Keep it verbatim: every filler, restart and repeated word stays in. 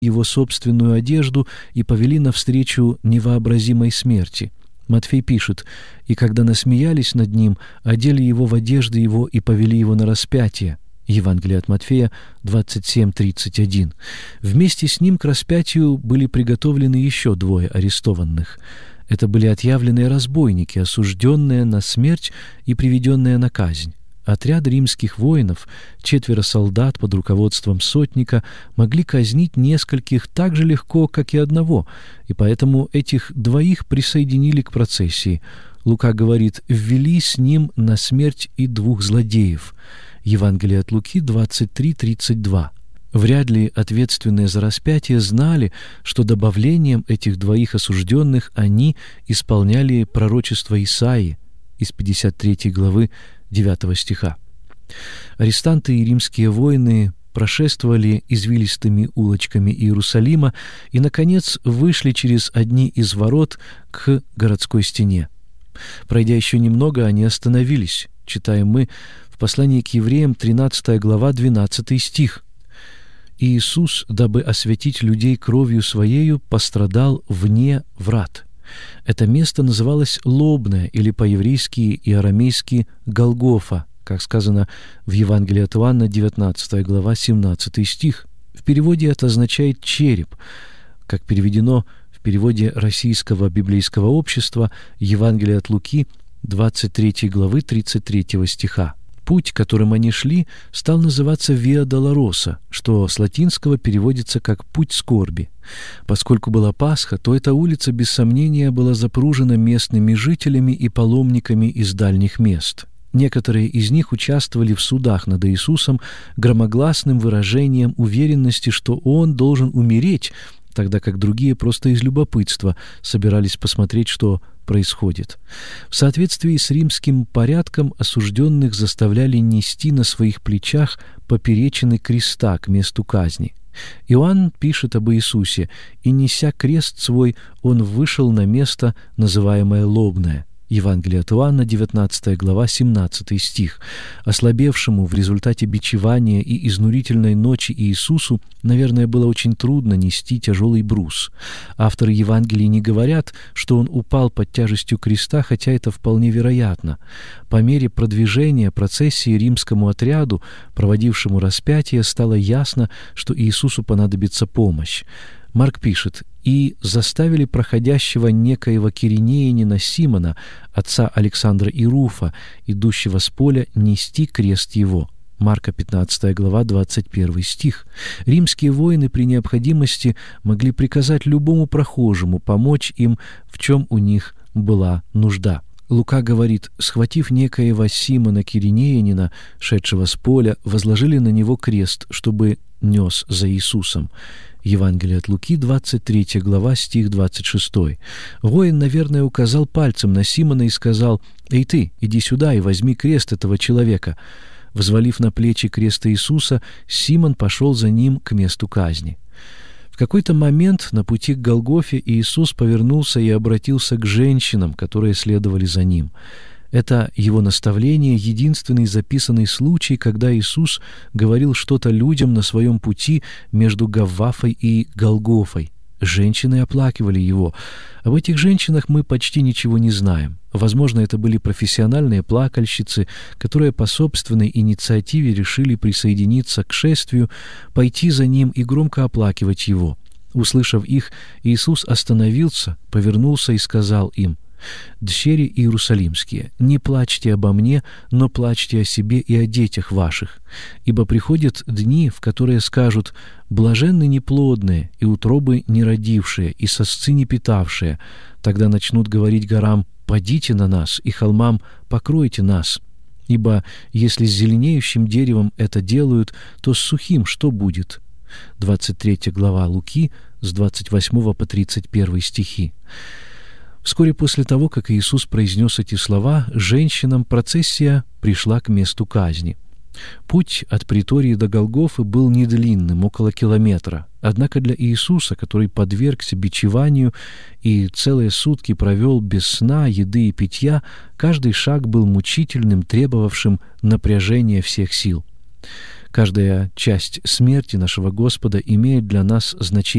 его собственную одежду и повели навстречу невообразимой смерти. Матфей пишет: «И когда насмеялись над ним, одели его в одежды его и повели его на распятие». Евангелие от Матфея двадцать семь тридцать один. Вместе с ним к распятию были приготовлены еще двое арестованных. Это были отъявленные разбойники, осужденные на смерть и приведенные на казнь. Отряд римских воинов, четверо солдат под руководством сотника, могли казнить нескольких так же легко, как и одного, и поэтому этих двоих присоединили к процессии. Лука говорит: «ввели с ним на смерть и двух злодеев». Евангелие от Луки двадцать три тридцать два. Вряд ли ответственные за распятие знали, что добавлением этих двоих осужденных они исполняли пророчество Исаии из пятьдесят третьей главы девятого стиха. Арестанты и римские воины прошествовали извилистыми улочками Иерусалима и, наконец, вышли через одни из ворот к городской стене. Пройдя еще немного, они остановились. Читаем мы в послании к евреям, тринадцатая глава, двенадцатый стих. «И Иисус, дабы освятить людей кровью Своею, пострадал вне врат». Это место называлось Лобное, или по-еврейски и арамейски Голгофа, как сказано в Евангелии от Иоанна, девятнадцатая глава, семнадцатый стих. В переводе это означает «череп», как переведено в переводе Российского библейского общества Евангелие от Луки, двадцать третьей главы, тридцать третьего стиха. Путь, которым они шли, стал называться Виа Долороса, что с латинского переводится как «путь скорби». Поскольку была Пасха, то эта улица, без сомнения, была запружена местными жителями и паломниками из дальних мест. Некоторые из них участвовали в судах над Иисусом громогласным выражением уверенности, что Он должен умереть, тогда как другие просто из любопытства собирались посмотреть, что происходит. В соответствии с римским порядком осужденных заставляли нести на своих плечах поперечины креста к месту казни. Иоанн пишет об Иисусе: «И, неся крест свой, он вышел на место, называемое Лобное». Евангелие от Иоанна, девятнадцатая глава, семнадцатый стих. Ослабевшему в результате бичевания и изнурительной ночи Иисусу, наверное, было очень трудно нести тяжелый брус. Авторы Евангелий не говорят, что он упал под тяжестью креста, хотя это вполне вероятно. По мере продвижения процессии римскому отряду, проводившему распятие, стало ясно, что Иисусу понадобится помощь. Марк пишет: «И заставили проходящего некоего киринеянина Симона, отца Александра и Руфа, идущего с поля, нести крест его». Марка пятнадцатая глава, двадцать первый стих. Римские воины при необходимости могли приказать любому прохожему помочь им, в чем у них была нужда. Лука говорит: «Схватив некоего Симона Киринеянина, шедшего с поля, возложили на него крест, чтобы нес за Иисусом». Евангелие от Луки, двадцать третья глава, стих двадцать шестой. Воин, наверное, указал пальцем на Симона и сказал: «Эй ты, иди сюда и возьми крест этого человека». Взвалив на плечи крест Иисуса, Симон пошел за ним к месту казни. В какой-то момент на пути к Голгофе Иисус повернулся и обратился к женщинам, которые следовали за ним. Это его наставление — единственный записанный случай, когда Иисус говорил что-то людям на своем пути между Гаввафой и Голгофой. Женщины оплакивали его. Об этих женщинах мы почти ничего не знаем. Возможно, это были профессиональные плакальщицы, которые по собственной инициативе решили присоединиться к шествию, пойти за ним и громко оплакивать его. Услышав их, Иисус остановился, повернулся и сказал им: «Дщери Иерусалимские, не плачьте обо мне, но плачьте о себе и о детях ваших. Ибо приходят дни, в которые скажут: блаженны неплодные, и утробы не родившие, и сосцы не питавшие. Тогда начнут говорить горам: падите на нас, и холмам: покройте нас. Ибо если с зеленеющим деревом это делают, то с сухим что будет?» двадцать третья глава Луки, с двадцать восьмого по тридцать первый стихи. Вскоре после того, как Иисус произнес эти слова, женщинам процессия пришла к месту казни. Путь от Претории до Голгофы был недлинным, около километра. Однако для Иисуса, который подвергся бичеванию и целые сутки провел без сна, еды и питья, каждый шаг был мучительным, требовавшим напряжения всех сил. Каждая часть смерти нашего Господа имеет для нас значение